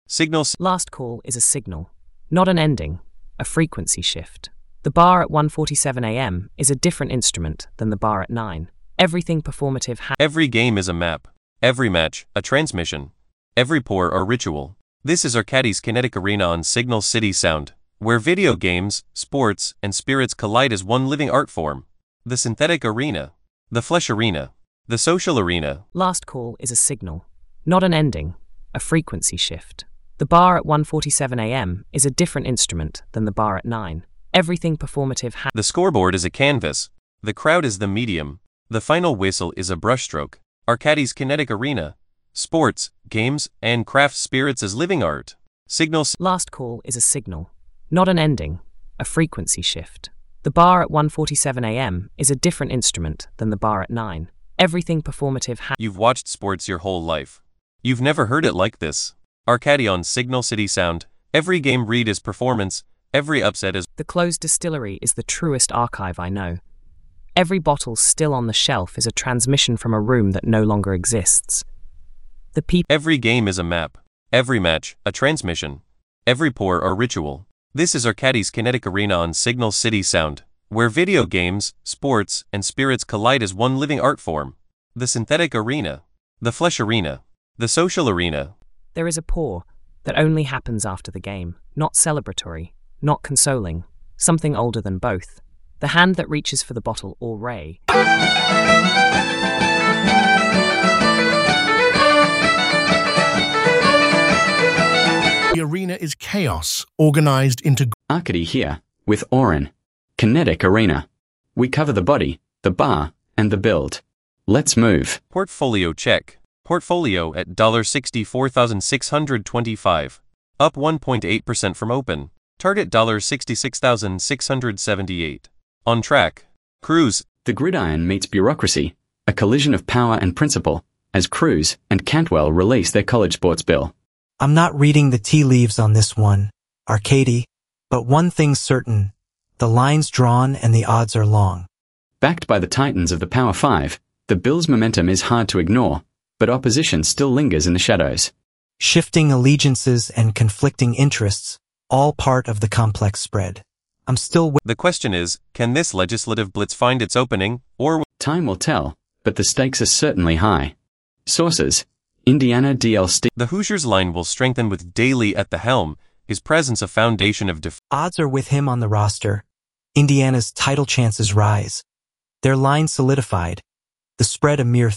Signal. Last call is a signal, not an ending, a frequency shift. The bar at 1:47 a.m. is a different instrument than the bar at 9. Everything performative Every game is a map. Every match, a transmission. Every pour, a ritual. This is Arcadis Kinetic Arena on Signal City Sound, where video games, sports, and spirits collide as one living art form. The synthetic arena. The flesh arena. The social arena. Last call is a signal, not an ending, a frequency shift. The bar at 1:47 a.m. is a different instrument than the bar at 9. Everything performative The scoreboard is a canvas. The crowd is the medium. The final whistle is a brushstroke. Arcadis Kinetic Arena. Sports, games, and craft spirits as living art. Signal. Last call is a signal, not an ending, a frequency shift. The bar at 1:47 a.m. is a different instrument than the bar at 9. Everything performative You've watched sports your whole life. You've never heard it like this. Arcadi on Signal City Sound. Every game read is performance. Every upset is. The closed distillery is the truest archive I know. Every bottle still on the shelf is a transmission from a room that no longer exists. Every game is a map. Every match, a transmission. Every pour, a ritual. This is Arcadis Kinetic Arena on Signal City Sound, where video games, sports, and spirits collide as one living art form. The synthetic arena. The flesh arena. The social arena. There is a pour that only happens after the game, not celebratory, not consoling, something older than both. The hand that reaches for the bottle or ray. The arena is chaos, organized into... Arcady here, with Oren. Kinetic Arena. We cover the body, the bar, and the build. Let's move. Portfolio check. Portfolio at $64,625. Up 1.8% from open. Target $66,678. On track. Cruz. The gridiron meets bureaucracy, a collision of power and principle, as Cruz and Cantwell release their college sports bill. I'm not reading the tea leaves on this one, Arcady, but one thing's certain, the line's drawn and the odds are long. Backed by the titans of the Power Five, the bill's momentum is hard to ignore, but opposition still lingers in the shadows. Shifting allegiances and conflicting interests, all part of the complex spread. I'm still... The question is, can this legislative blitz find its opening, or... Time will tell, but the stakes are certainly high. Sources: Indiana D.L. The Hoosiers line will strengthen with Daly at the helm, his presence a foundation of Odds are with him on the roster. Indiana's title chances rise. Their line solidified. The spread a mere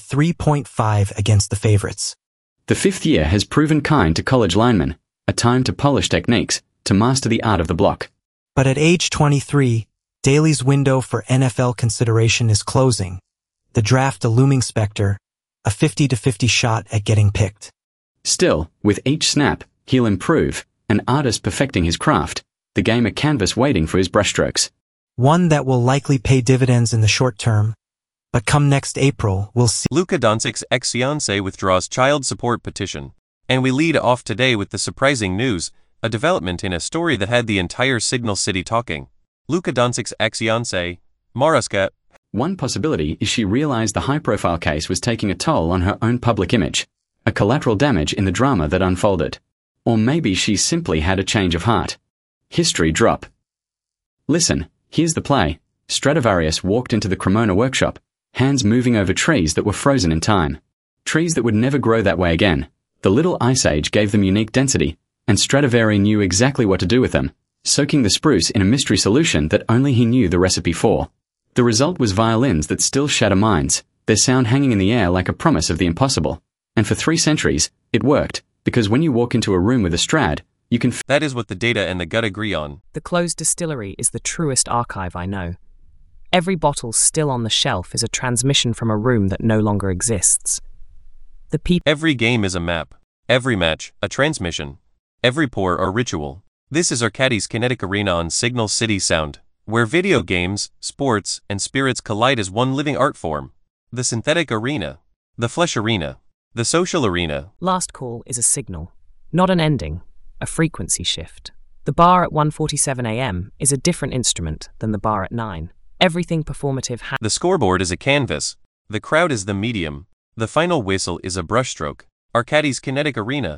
3.5 against the favorites. The fifth year has proven kind to college linemen, a time to polish techniques, to master the art of the block. But at age 23, Daly's window for NFL consideration is closing. The draft a looming specter, a 50-50 shot at getting picked. Still, with each snap, he'll improve, an artist perfecting his craft, the game a canvas waiting for his brushstrokes. One that will likely pay dividends in the short term, but come next April, we'll see. Luka Doncic's ex-fiancée withdraws child support petition. And we lead off today with the surprising news, a development in a story that had the entire Signal City talking. Luka Doncic's ex-fiancée, Mariska. One possibility is she realized the high-profile case was taking a toll on her own public image, a collateral damage in the drama that unfolded. Or maybe she simply had a change of heart. History drop. Listen, here's the play. Stradivarius walked into the Cremona workshop, hands moving over trees that were frozen in time. Trees that would never grow that way again. The little ice age gave them unique density, and Stradivari knew exactly what to do with them, soaking the spruce in a mystery solution that only he knew the recipe for. The result was violins that still shatter minds, their sound hanging in the air like a promise of the impossible. And for 3 centuries, it worked, because when you walk into a room with a Strad, you can... That is what the data and the gut agree on. The closed distillery is the truest archive I know. Every bottle still on the shelf is a transmission from a room that no longer exists. Every game is a map. Every match, a transmission. Every pour, a ritual. This is Arcadis Kinetic Arena on Signal City Sound, where video games, sports, and spirits collide as one living art form. The synthetic arena. The flesh arena. The social arena. Last call is a signal, not an ending, a frequency shift. The bar at 1:47 a.m. is a different instrument than the bar at 9. Everything performative The scoreboard is a canvas. The crowd is the medium. The final whistle is a brushstroke. Arcadis Kinetic Arena.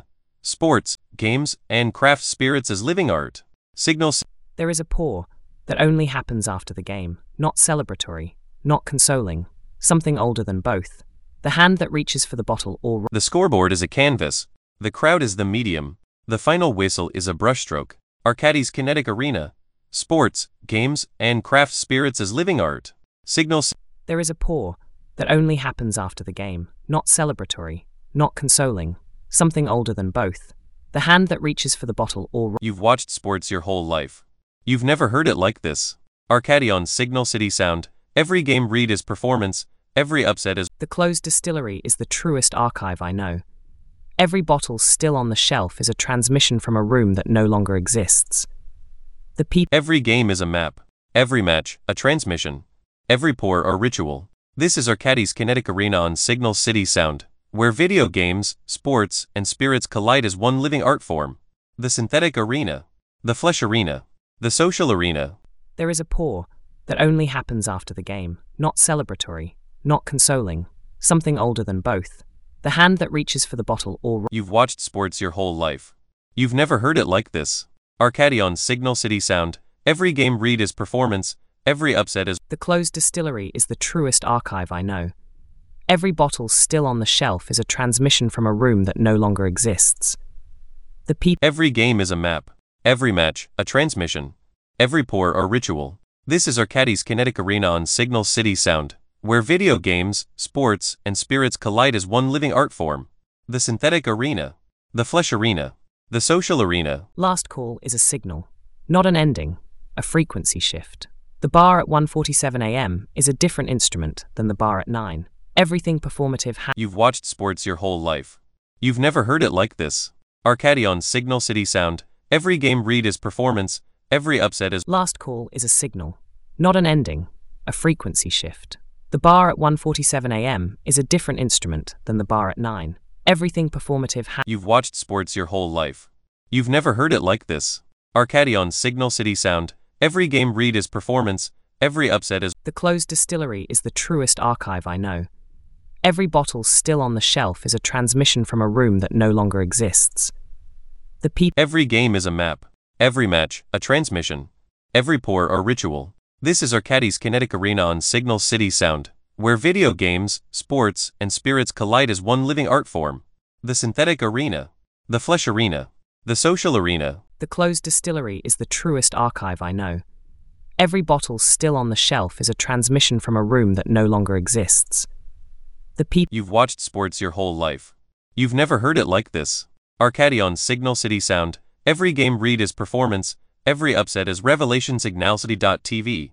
sports, games, and craft spirits as living art. Signal There is a pour that only happens after the game, not celebratory, not consoling, something older than both. The hand that reaches for the bottle or The scoreboard is a canvas. The crowd is the medium. The final whistle is a brushstroke. Arcadis Kinetic Arena. Sports, games, and craft spirits as living art. Signal There is a pour that only happens after the game, not celebratory, not consoling, something older than both. The hand that reaches for the bottle or You've watched sports your whole life. You've never heard it like this. Arcadi on Signal City Sound. Every game read is performance. Every upset is The closed distillery is the truest archive I know. Every bottle still on the shelf is a transmission from a room that no longer exists. The people Every game is a map. Every match, a transmission. Every pour, a ritual. This is Arcadi's Kinetic Arena on Signal City Sound, where video games, sports, and spirits collide as one living art form. The synthetic arena. The flesh arena. The social arena. There is a pour that only happens after the game, not celebratory, not consoling, something older than both. The hand that reaches for the bottle or You've watched sports your whole life. You've never heard it like this. Arcadi on Signal City Sound. Every game read is performance. Every upset is The closed distillery is the truest archive I know. Every bottle still on the shelf is a transmission from a room that no longer exists. The people Every game is a map. Every match, a transmission. Every pour, a ritual. This is Arcadi's Kinetic Arena on Signal City Sound, where video games, sports, and spirits collide as one living art form. The synthetic arena. The flesh arena. The social arena. Last call is a signal, not an ending, a frequency shift. The bar at 1:47 a.m. is a different instrument than the bar at 9. Everything performative You've watched sports your whole life. You've never heard it like this. Arcadi on Signal City Sound. Every game read is performance. Every upset is Last call is a signal, not an ending, a frequency shift. The bar at 1:47 a.m. is a different instrument than the bar at 9. Everything performative You've watched sports your whole life. You've never heard it like this. Arcadi on Signal City Sound. Every game read is performance. Every upset is The closed distillery is the truest archive I know. Every bottle still on the shelf is a transmission from a room that no longer exists. The people Every game is a map. Every match, a transmission. Every pour, a ritual. This is Arcadi's Kinetic Arena on Signal City Sound, where video games, sports, and spirits collide as one living art form. The synthetic arena. The flesh arena. The social arena. The closed distillery is the truest archive I know. Every bottle still on the shelf is a transmission from a room that no longer exists. The people You've watched sports your whole life. You've never heard it like this. Arcadi on Signal City Sound. Every game read is performance. Every upset is revelation. Signalcity.tv.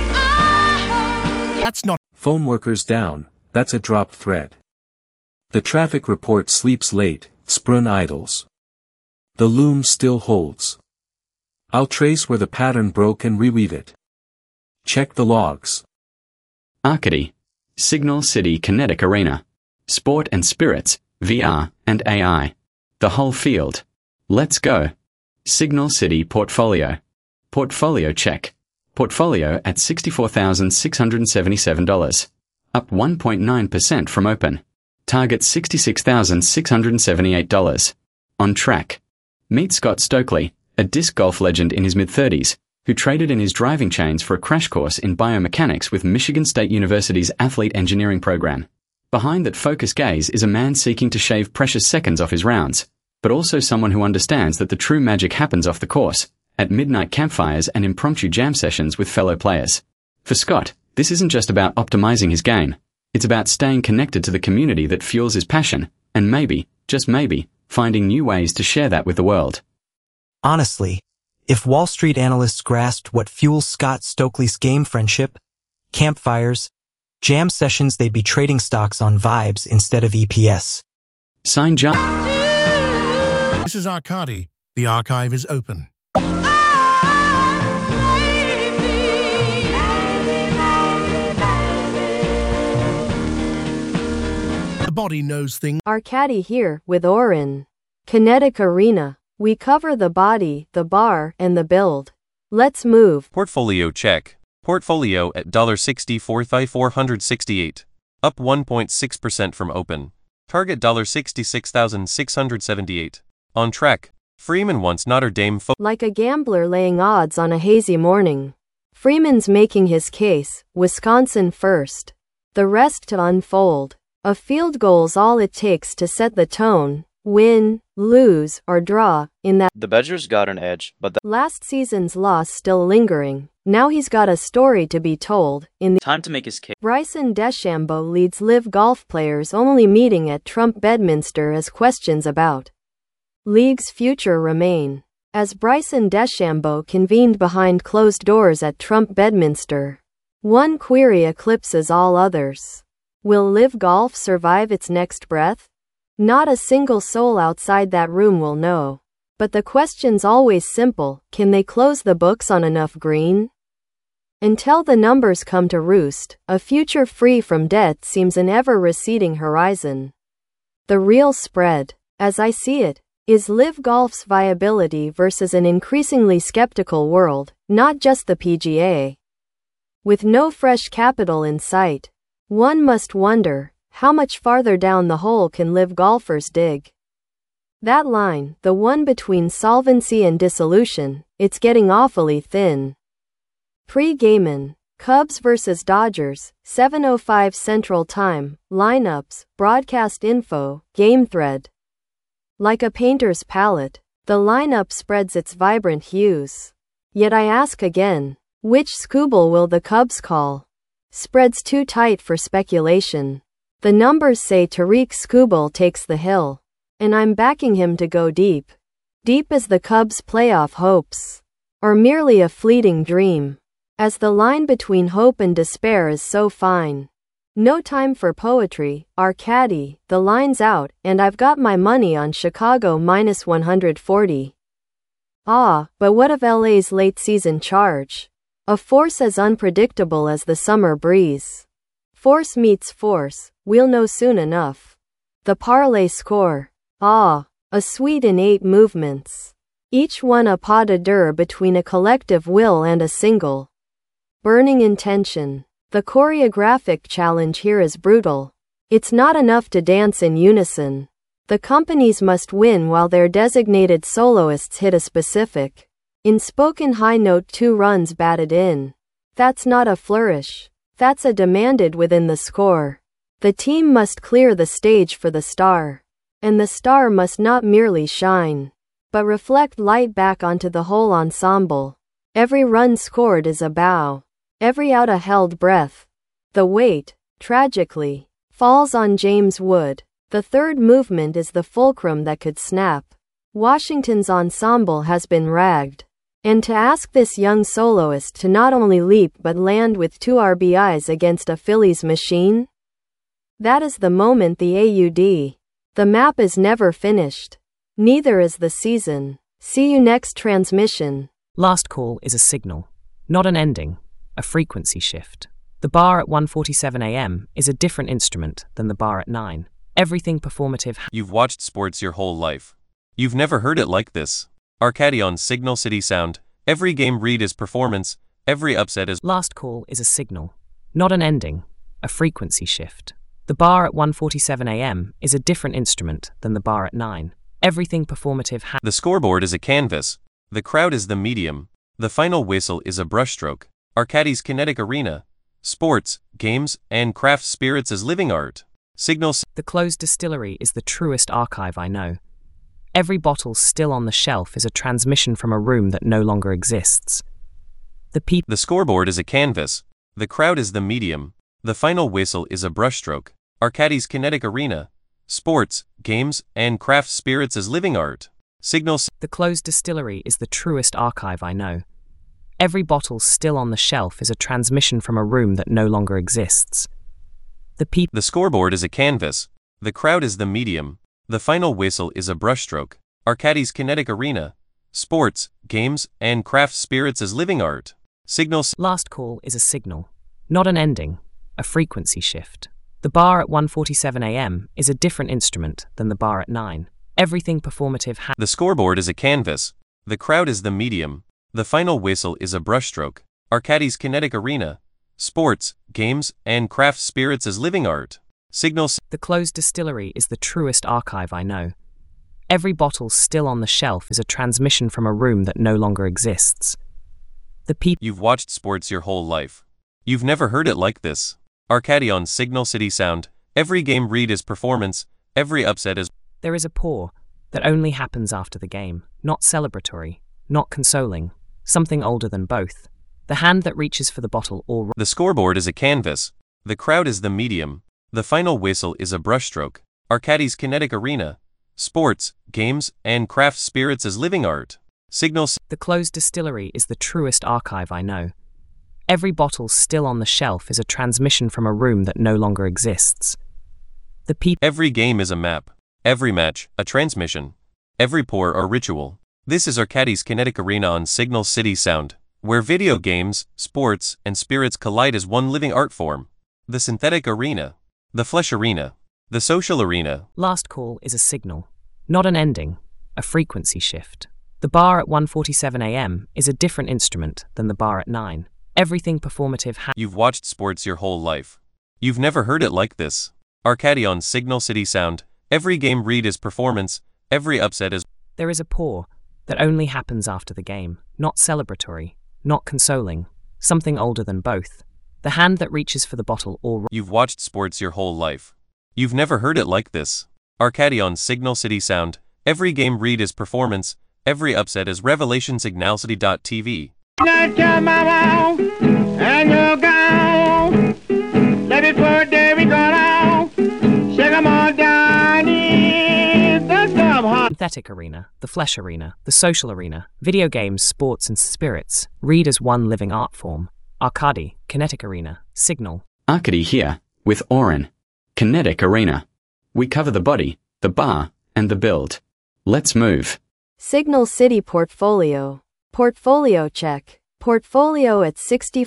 That's not Phone workers down, that's a dropped thread. The traffic report sleeps late, Sprun idles. The loom still holds. I'll trace where the pattern broke and reweave it. Check the logs. Arcady. Signal City Kinetic Arena. Sport and spirits, VR, and AI. The whole field. Let's go. Signal City Portfolio. Portfolio check. Portfolio at $64,677. Up 1.9% from open. Target $66,678. On track. Meet Scott Stokely, a disc golf legend in his mid-30s, who traded in his driving chains for a crash course in biomechanics with Michigan State University's athlete engineering program. Behind that focused gaze is a man seeking to shave precious seconds off his rounds, but also someone who understands that the true magic happens off the course, at midnight campfires and impromptu jam sessions with fellow players. For Scott, this isn't just about optimizing his game. It's about staying connected to the community that fuels his passion, and maybe, just maybe, finding new ways to share that with the world. Honestly, if Wall Street analysts grasped what fuels Scott Stokely's game friendship, campfires, jam sessions, they'd be trading stocks on vibes instead of EPS. Sign John. This is Arcadi. The archive is open. The body knows things. Arcadi here with Orin. Kinetic Arena. We cover the body, the bar, and the build. Let's move. Portfolio check. Portfolio at $64,468. Up 1.6% from open. Target $66,678. On track, Freeman wants Notre Dame like a gambler laying odds on a hazy morning. Freeman's making his case, Wisconsin first. The rest to unfold. A field goal's all it takes to set the tone, win, lose, or draw, in that. The Badgers got an edge, but last season's loss still lingering. Now he's got a story to be told. In the time to make his case. Bryson DeChambeau leads live golf players only meeting at Trump Bedminster as questions about league's future remain. As Bryson DeChambeau convened behind closed doors at Trump Bedminster, one query eclipses all others. Will live golf survive its next breath? Not a single soul outside that room will know. But the question's always simple: can they close the books on enough green? Until the numbers come to roost, a future free from debt seems an ever-receding horizon. The real spread, as I see it, is live golf's viability versus an increasingly skeptical world, not just the PGA. With no fresh capital in sight, one must wonder, how much farther down the hole can live golfers dig? That line, the one between solvency and dissolution, it's getting awfully thin. Pre-gamin, Cubs vs. Dodgers, 7:05 Central Time, lineups, broadcast info, game thread. Like a painter's palette, the lineup spreads its vibrant hues. Yet I ask again, which Skubal will the Cubs call? Spread's too tight for speculation. The numbers say Tarik Skubal takes the hill. And I'm backing him to go deep. Deep as the Cubs' playoff hopes. Or merely a fleeting dream. As the line between hope and despair is so fine. No time for poetry, our caddy, the line's out, and I've got my money on Chicago minus 140. Ah, but what of LA's late season charge? A force as unpredictable as the summer breeze. Force meets force, we'll know soon enough. The parlay score. Ah, a suite in 8 movements. Each one a pas de deux between a collective will and a single burning intention. The choreographic challenge here is brutal. It's not enough to dance in unison. The companies must win while their designated soloists hit a specific, in-spoken high note 2 runs batted in. That's not a flourish. That's a demanded within the score. The team must clear the stage for the star. And the star must not merely shine, but reflect light back onto the whole ensemble. Every run scored is a bow. Every out a held breath. The weight, tragically, falls on James Wood. The third movement is the fulcrum that could snap. Washington's ensemble has been ragged. And to ask this young soloist to not only leap but land with 2 RBIs against a Phillies machine? That is the moment the AUD. The map is never finished. Neither is the season. See you next transmission. Last call is a signal, not an ending, a frequency shift. The bar at 1:47 a.m. is a different instrument than the bar at 9. Everything performative. You've watched sports your whole life. You've never heard it like this. Arcady on Signal City Sound. Every game read is performance, every upset is. Last call is a signal, not an ending, a frequency shift. The bar at 1:47 a.m. is a different instrument than the bar at 9. Everything performative. The scoreboard is a canvas. The crowd is the medium. The final whistle is a brushstroke. Arcady's kinetic arena. Sports, games, and craft spirits as living art. Signal. The closed distillery is the truest archive I know. Every bottle still on the shelf is a transmission from a room that no longer exists. The scoreboard is a canvas. The crowd is the medium. The final whistle is a brushstroke. Arcady's kinetic arena. Sports, games, and craft spirits as living art. Signal. The closed distillery is the truest archive I know. Every bottle still on the shelf is a transmission from a room that no longer exists. The scoreboard is a canvas. The crowd is the medium. The final whistle is a brushstroke. Arcady's kinetic arena. Sports, games, and craft spirits as living art. Signal. Last call is a signal, not an ending, a frequency shift. The bar at 1:47 a.m. is a different instrument than the bar at 9. Everything performative. The scoreboard is a canvas. The crowd is the medium. The final whistle is a brushstroke. Arcady's kinetic arena. Sports, games, and craft spirits as living art. Signal. The closed distillery is the truest archive I know. Every bottle still on the shelf is a transmission from a room that no longer exists. The people. You've watched sports your whole life. You've never heard it like this. Arcadi on Signal City Sound. Every game read is performance, every upset is. There is a pour that only happens after the game, not celebratory, not consoling, something older than both. The hand that reaches for the bottle or. The scoreboard is a canvas. The crowd is the medium. The final whistle is a brushstroke. Arcadi's kinetic arena. Sports, games, and craft spirits as living art. Signal. The closed distillery is the truest archive I know. Every bottle still on the shelf is a transmission from a room that no longer exists. The people. Every game is a map. Every match, a transmission. Every pour, a ritual. This is Arcadi's kinetic arena on Signal City Sound, where video games, sports, and spirits collide as one living art form. The synthetic arena. The flesh arena. The social arena. Last call is a signal, not an ending, a frequency shift. The bar at 1:47 a.m. is a different instrument than the bar at 9. Everything performative. You've watched sports your whole life. You've never heard it like this. Arcadi on Signal City Sound. Every game read is performance, every upset is. There is a pour that only happens after the game, not celebratory, not consoling, something older than both. The hand that reaches for the bottle or. You've watched sports your whole life. You've never heard it like this. Arcadi on Signal City Sound. Every game read is performance, every upset is revelation. Signalcity.tv. And you're gone. Let it for a day we gone out. Shake 'em all down in the sub. Synthetic arena, the flesh arena, the social arena, video games, sports, and spirits, read as one living art form. Arcadi, kinetic arena, signal. Arcadi here, with Oren. Kinetic arena. We cover the body, the bar, and the build. Let's move. Signal City portfolio. Portfolio check. Portfolio at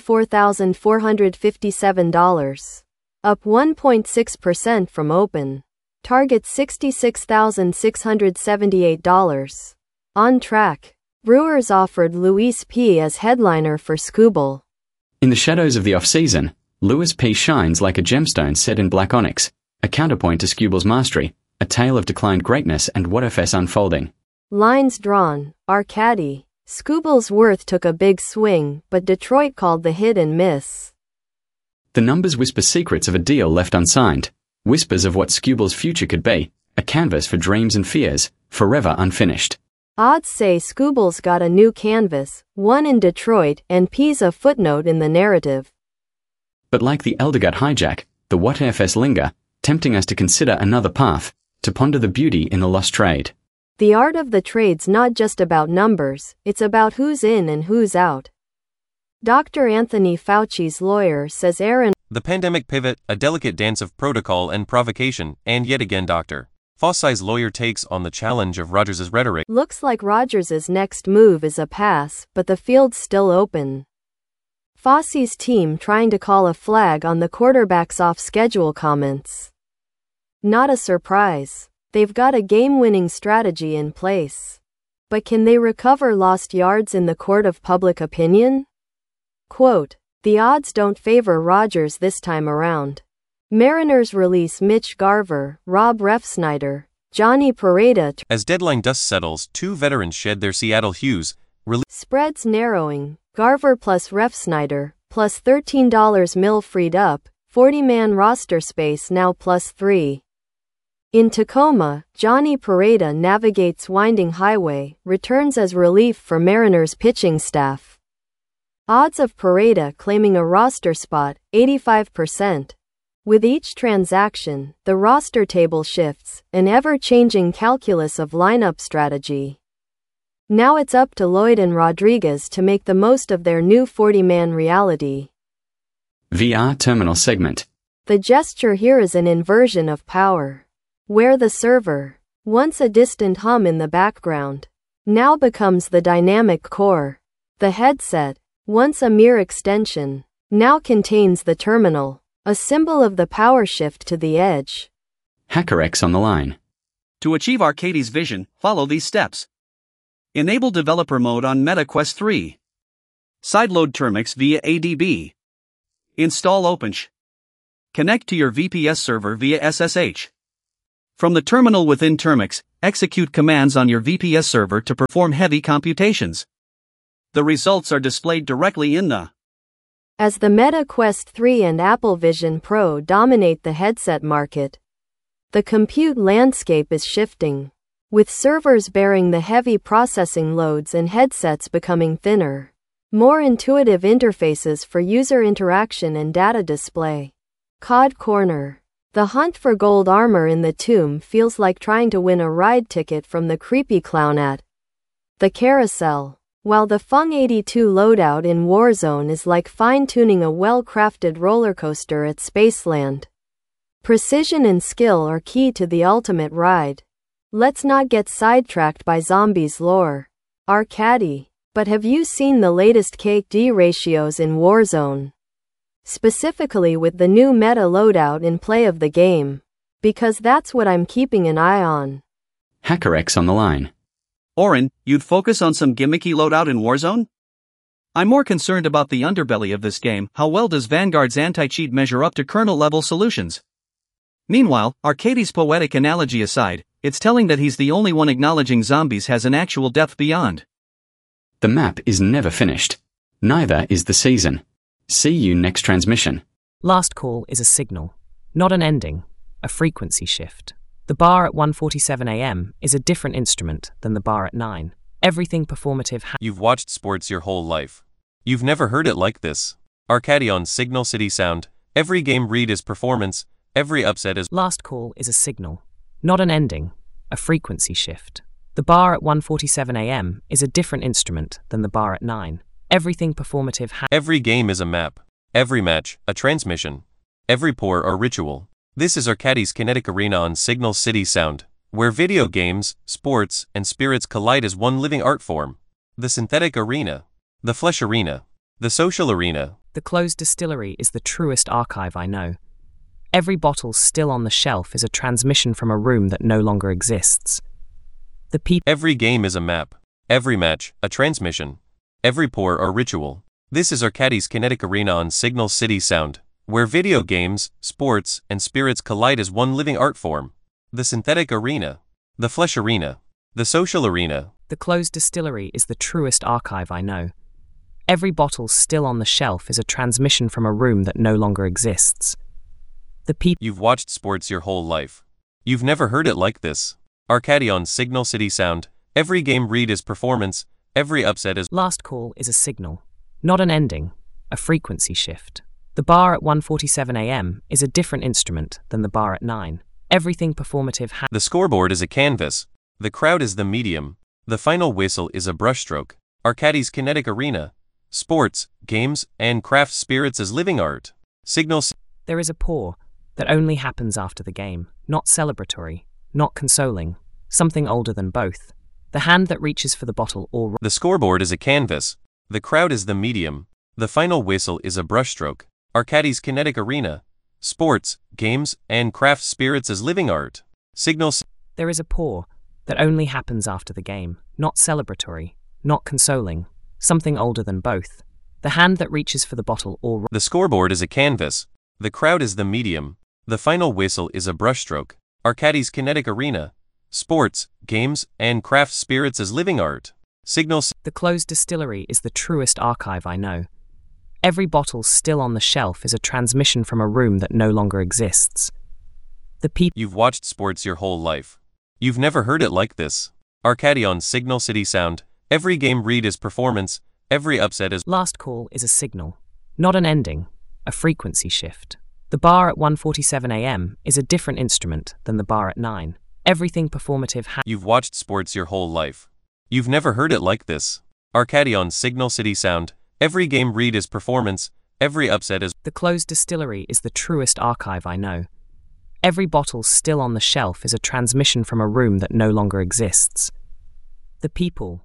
$64,457. Up 1.6% from open. Target $66,678. On track. Brewers offered Luis P. as headliner for Skubal. In the shadows of the off-season, Luis P. shines like a gemstone set in black onyx, a counterpoint to Skubal's mastery, a tale of declined greatness and what FS unfolding. Lines drawn. Arcadi. Skubal's worth took a big swing, but Detroit called the hit and miss. The numbers whisper secrets of a deal left unsigned, whispers of what Skubal's future could be, a canvas for dreams and fears, forever unfinished. Odds say Skubal's got a new canvas, one in Detroit, and P's a footnote in the narrative. But like the Eldergut hijack, the what FS linger, tempting us to consider another path, to ponder the beauty in the lost trade. The art of the trade's not just about numbers, it's about who's in and who's out. Dr. Anthony Fauci's lawyer says Aaron. The pandemic pivot, a delicate dance of protocol and provocation, and yet again Dr. Fauci's lawyer takes on the challenge of Rodgers' rhetoric. Looks like Rodgers' next move is a pass, but the field's still open. Fauci's team trying to call a flag on the quarterback's off-schedule comments. Not a surprise. They've got a game-winning strategy in place. But can they recover lost yards in the court of public opinion? Quote, the odds don't favor Rodgers this time around. Mariners release Mitch Garver, Rob Refsnyder, Johnny Pereda. As deadline dust settles, two veterans shed their Seattle hues. Spreads narrowing. Garver plus Refsnyder, plus $13 mil freed up, 40-man roster space now plus 3. In Tacoma, Johnny Pereda navigates winding highway, returns as relief for Mariners pitching staff. Odds of Pereda claiming a roster spot, 85%. With each transaction, the roster table shifts, an ever-changing calculus of lineup strategy. Now it's up to Lloyd and Rodriguez to make the most of their new 40-man reality. VR terminal segment. The gesture here is an inversion of power. Where the server, once a distant hum in the background, now becomes the dynamic core. The headset, once a mere extension, now contains the terminal, a symbol of the power shift to the edge. HackerX on the line. To achieve Arcadi's vision, follow these steps. Enable developer mode on MetaQuest 3. Sideload Termux via ADB. Install OpenSH. Connect to your VPS server via SSH. From the terminal within Termux, execute commands on your VPS server to perform heavy computations. The results are displayed directly in the As the Meta Quest 3 and Apple Vision Pro dominate the headset market, the compute landscape is shifting, with servers bearing the heavy processing loads and headsets becoming thinner, more intuitive interfaces for user interaction and data display. COD Corner. The hunt for gold armor in the tomb feels like trying to win a ride ticket from the creepy clown at the carousel, while the Fung 82 loadout in Warzone is like fine-tuning a well-crafted roller coaster at Spaceland. Precision and skill are key to the ultimate ride. Let's not get sidetracked by zombies lore. Arcady. But have you seen the latest KD ratios in Warzone? Specifically with the new meta loadout in play of the game. Because that's what I'm keeping an eye on. HackerX on the line. Oren, you'd focus on some gimmicky loadout in Warzone? I'm more concerned about the underbelly of this game. How well does Vanguard's anti-cheat measure up to kernel-level solutions? Meanwhile, Arcady's poetic analogy aside, it's telling that he's the only one acknowledging zombies has an actual depth beyond. The map is never finished. Neither is the season. See you next transmission. Last call is a signal, not an ending, a frequency shift. The bar at 1:47 a.m. is a different instrument than the bar at 9. Everything performative. You've watched sports your whole life. You've never heard it like this. Arcady on Signal City Sound. Every game read is performance. Every upset is. Last call is a signal, not an ending, a frequency shift. The bar at 1:47 a.m. is a different instrument than the bar at 9. Everything performative. Every game is a map. Every match, a transmission. Every pour or ritual. This is Arcady's Kinetic Arena on Signal City Sound, where video games, sports, and spirits collide as one living art form. The synthetic arena. The flesh arena. The social arena. The closed distillery is the truest archive I know. Every bottle still on the shelf is a transmission from a room that no longer exists. Every game is a map. Every match, a transmission. Every pour or ritual. This is Arcady's Kinetic Arena on Signal City Sound, where video games, sports, and spirits collide as one living art form. The synthetic arena. The flesh arena. The social arena. The closed distillery is the truest archive I know. Every bottle still on the shelf is a transmission from a room that no longer exists. You've watched sports your whole life. You've never heard it like this. Arcady on Signal City Sound. Every game read is performance. Every upset is. Last call is a signal, not an ending, a frequency shift. The bar at 1:47 a.m. is a different instrument than the bar at 9. Everything performative. The scoreboard is a canvas. The crowd is the medium. The final whistle is a brushstroke. Arcady's Kinetic Arena. Sports, games, and craft spirits as living art. Signals. There is a pour that only happens after the game, not celebratory, not consoling, something older than both. The hand that reaches for the bottle or. The scoreboard is a canvas. The crowd is the medium. The final whistle is a brushstroke. Arcady's Kinetic Arena. Sports, games, and craft spirits as living art. Signals. There is a pour that only happens after the game, not celebratory, not consoling, something older than both. The hand that reaches for the bottle or. The scoreboard is a canvas. The crowd is the medium. The final whistle is a brushstroke. Arcady's Kinetic Arena. Sports, games, and craft spirits as living art. Signals. The closed distillery is the truest archive I know. Every bottle still on the shelf is a transmission from a room that no longer exists. You've watched sports your whole life. You've never heard it like this. Arcady on Signal City Sound. Every game read is performance. Every upset is. Last call is a signal, not an ending, a frequency shift. The bar at 1:47 a.m. is a different instrument than the bar at 9. Everything performative. You've watched sports your whole life. You've never heard it like this. Arcady on Signal City Sound. Every game read is performance. Every upset is. The closed distillery is the truest archive I know. Every bottle still on the shelf is a transmission from a room that no longer exists. The people.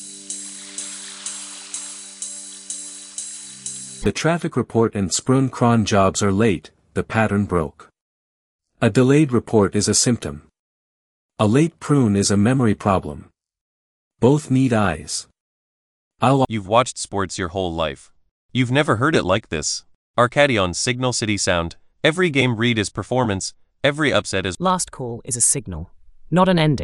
The traffic report and Sprung cron jobs are late, the pattern broke. A delayed report is a symptom. A late prune is a memory problem. Both need eyes. You've watched sports your whole life. You've never heard it like this. Arcady on Signal City Sound. Every game read is performance. Every upset is. Last call is a signal, not an ending,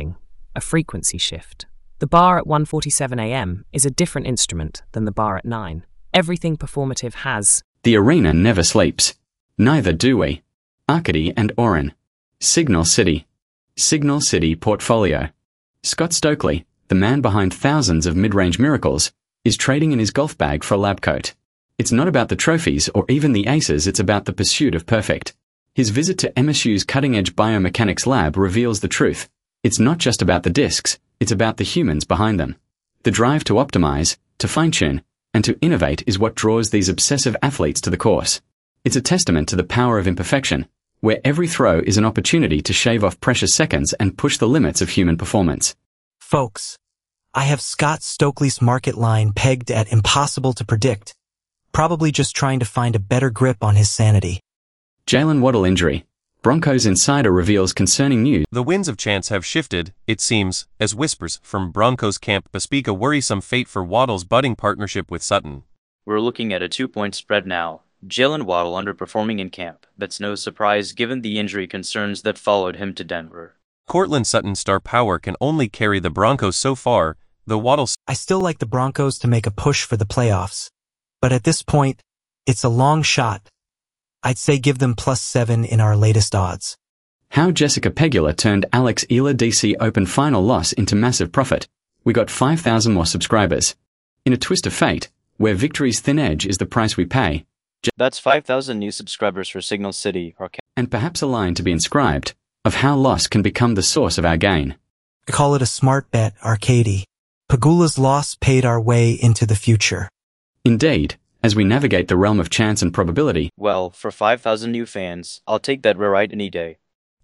a frequency shift. The bar at 1:47 a.m. is a different instrument than the bar at 9. Everything performative has. The arena never sleeps. Neither do we. Arcady and Oren. Signal City. Signal City Portfolio. Scott Stokely, the man behind thousands of mid-range miracles, is trading in his golf bag for a lab coat. It's not about the trophies or even the aces, it's about the pursuit of perfect. His visit to MSU's cutting-edge biomechanics lab reveals the truth. It's not just about the discs, it's about the humans behind them. The drive to optimize, to fine-tune, and to innovate is what draws these obsessive athletes to the course. It's a testament to the power of imperfection, where every throw is an opportunity to shave off precious seconds and push the limits of human performance. Folks, I have Scott Stokely's market line pegged at impossible to predict, probably just trying to find a better grip on his sanity. Jalen Waddle injury. Broncos insider reveals concerning news. The winds of chance have shifted, it seems, as whispers from Broncos camp bespeak a worrisome fate for Waddle's budding partnership with Sutton. We're looking at a 2-point spread now. Jalen Waddle underperforming in camp. That's no surprise given the injury concerns that followed him to Denver. Courtland Sutton's star power can only carry the Broncos so far, though Waddle... I still like the Broncos to make a push for the playoffs, but at this point, it's a long shot. I'd say give them +7 in our latest odds. How Jessica Pegula turned Alex Ela DC Open final loss into massive profit. We got 5,000 more subscribers. In a twist of fate, where victory's thin edge is the price we pay. That's 5,000 new subscribers for Signal City. And perhaps a line to be inscribed, of how loss can become the source of our gain. I call it a smart bet, Arcady. Pegula's loss paid our way into the future. Indeed, as we navigate the realm of chance and probability. Well, for 5,000 new fans, I'll take that rewrite any day.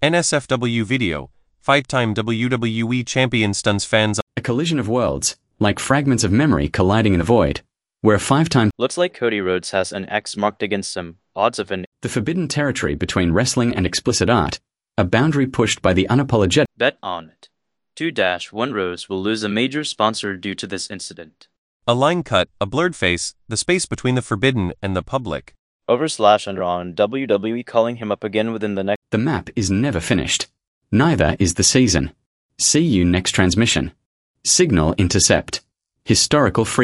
NSFW video. 5-time WWE champion stuns fans. A collision of worlds, like fragments of memory colliding in a void, where a 5-time... Looks like Cody Rhodes has an X marked against him. Odds of an... The forbidden territory between wrestling and explicit art. A boundary pushed by the unapologetic. Bet on it. 2-1 Rose will lose a major sponsor due to this incident. A line cut, a blurred face, the space between the forbidden and the public. Over/under on WWE calling him up again within the next... The map is never finished. Neither is the season. See you next transmission. Signal intercept. Historical free.